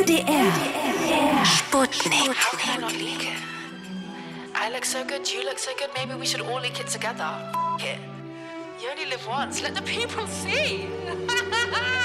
LDR Sputnik. How can I not leak it? I look so good, you look so good, maybe we should all leak it together. F*** it. You only live once, let the people see.